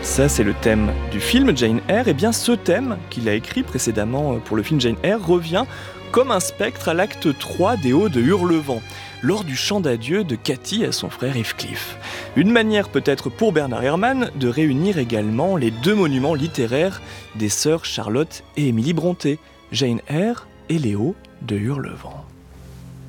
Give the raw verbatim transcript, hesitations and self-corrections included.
Ça, c'est le thème du film Jane Eyre. Et bien, ce thème qu'il a écrit précédemment pour le film Jane Eyre revient comme un spectre à l'acte trois des Hauts de Hurlevent, lors du chant d'adieu de Cathy à son frère Heathcliff. Une manière peut-être pour Bernard Herrmann de réunir également les deux monuments littéraires des sœurs Charlotte et Émilie Brontë, Jane Eyre et les Hauts de Hurlevent.